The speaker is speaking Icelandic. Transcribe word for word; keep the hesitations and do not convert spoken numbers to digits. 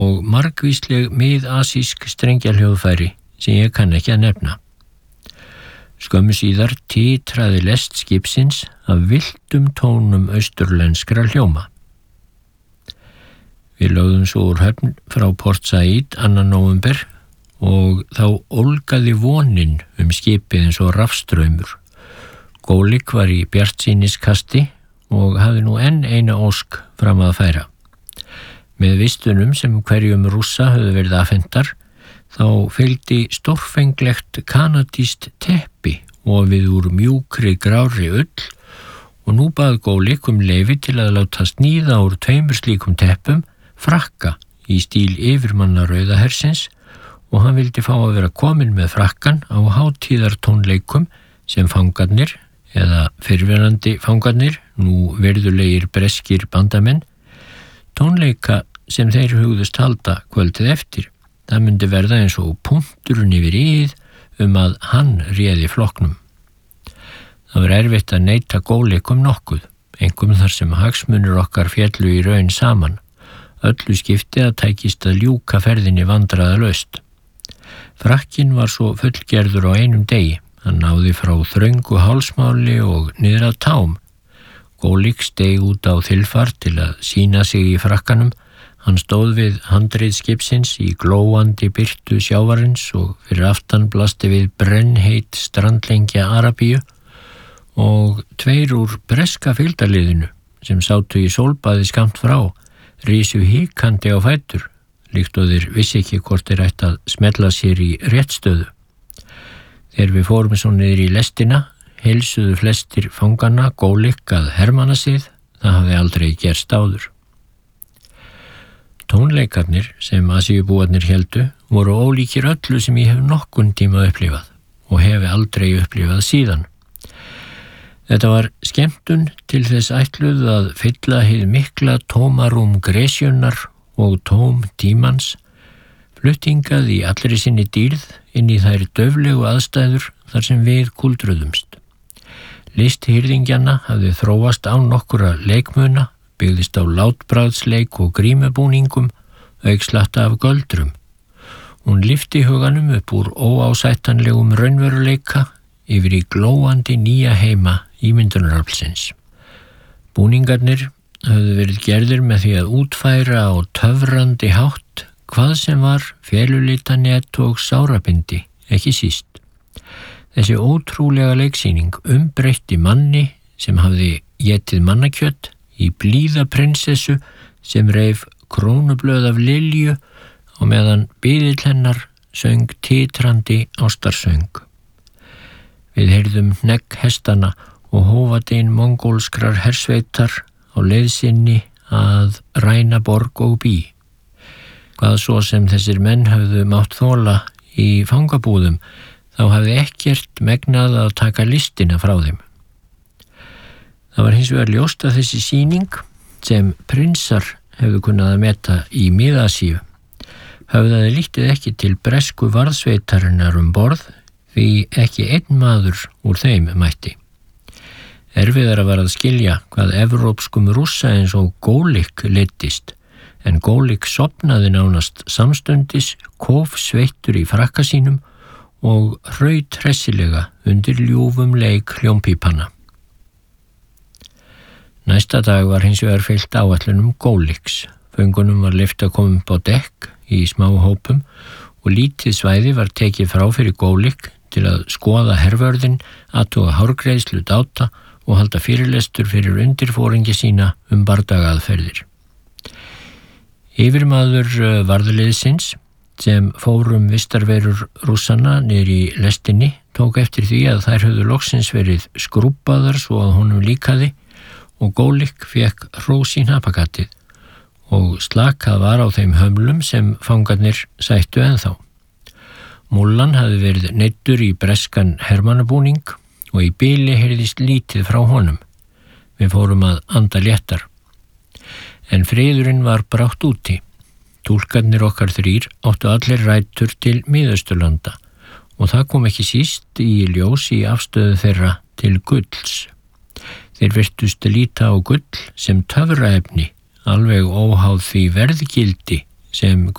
og margvísleg mið-asísk strengjahljóðfæri sem ég kann ekki að nefna. Skömmu síðar titraði lest skipsins af villtum tónum austurlenskra hljóma. Við lögðum svo úr höfn frá Port Said annan nóvember og þá ólgaði vonin um skipið eins og rafstraumur. Gólik var í bjartsýniskasti og hafði nú enn eina ósk fram að færa. Með vistunum sem hverjum Rússa höfðu verið afhentar, þá fylgdi stórfenglegt kanadískt teppi og við úr mjúkri grárri ull og nú bað Gólik um leyfi til að láta sníða úr tveimur slíkum teppum frakka í stíl yfirmanna Rauðahersins og hann vildi fá að vera kominn með frakkan á hátíðartónleikum sem fangarnir eða fyrrverandi fangarnir, nú virðulegir breskir bandamenn, tónleika sem þeir hugðust halda kvöldið eftir. Það myndi verða eins og punkturinn yfir íð um að hann réði flokknum. Það var erfitt að neita Gólikum nokkuð, einkum þar sem hagsmunir okkar féllu í raun saman. Öllu skipti að tækist að ljúka ferðinni vandræðalaust. Frakkinn var svo fullgerður á einum degi. Hann náði frá þröngu hálsmáli og niður að tám. Gólik steig út á þilfar til að sýna sig í frakkanum. Hann stóð við handrið skipsins í glóandi birtu sjávarins og fyrir aftan blasti við brennheit strandlengja Arabíu og tveir úr breska fylgdarliðinu sem sátu í sólbaði skammt frá risu hikandi á fætur, líkt og þeir vissi ekki hvort þeir ætti að smella sér í réttstöðu. Þegar við fórum svo niður í lestina, heilsuðu flestir fanganna Gólik að hermanna sig, það hafði aldrei gerst áður. Tónleikarnir sem Asíubúarnir héldu voru ólíkir öllu sem ég hef nokkurn tíma upplifað og hefi aldrei upplifað síðan. Þetta var skemmtun til þess ætluð að fylla hið mikla tómarúm gresjunnar og tóm tímans, fluttingað í allri sinni dýrð inn í þær dauflegu aðstæður þar sem við kuldruðumst. List hirðingjanna hafði þróast án nokkura leikmuna, byggðist á látbragðsleik og grímubúningum, auk slatta af göldrum. Hún lyfti huganum upp úr óásættanlegum raunveruleika yfir í glóandi nýja heima ímyndunaraflsins. Búningarnir höfðu verið gerðir með því að útfæra á töfrandi hátt hvað sem var felulítanett og sárabindi, ekki síst. Þessi ótrúlega leiksýning umbreytti manni sem hafði étið mannakjött í blíða prinsessu sem reif krónublöð af lilju og meðan biðill hennar söng titrandi ástarsöng. Við heyrðum hnegg hestana og hófadein mongólskrar hersveitar á leið sinni að ræna borg og bí. Hvað svo sem þessir menn höfðu mátt þola í fangabúðum, þá hafði ekkert megnað að taka listina frá þeim. Það var hins vegar ljóst að þessi sýning, sem prinsar hefðu kunnað að meta í Mið-Asíu, höfðaði lítið ekki til bresku varðsveitarinnar um borð, því ekki einn maður úr þeim mætti. Erfiðara var að skilja hvað evrópskum Rússa eins og Gólik leiddist, en Gólik sofnaði nánast samstundis, kóf sveittur í frakka sínum og hraut hressilega undir ljúfum leik hljómpípanna. Næsta dag var hins vegar fylgt áætlunum Góliks. Föngunum var leyft að koma upp á dekk í smá hópum og lítið svæði var tekið frá fyrir Gólik til að skoða hervörðin, athuga hárgreiðslu dáta og halda fyrirlestur fyrir undirforingi sína um bardagaaðferðir. Yfirmaður varðliðsins sem fórum vistarverur Rússanna niður í lestinni tók eftir því að þær höfðu loksins verið skrúbbaðar svo að honum líkaði og Gólik fekk hrós í hnapakatið og slakað var á þeim hömlum sem fangarnir sættu ennþá. Múllan hafði verið neyddur í breskan hermannabúning og í bili heyrðist lítið frá honum. Við fórum að anda léttar. En friðurinn var brátt úti. Túlkarnir okkar þrír áttu allir rætur til Miðausturlanda og það kom ekki síst í ljós í afstöðu þeirra til gulls. Þeir virtust líta á gull sem töfraefni, alveg óháð því verðgildi sem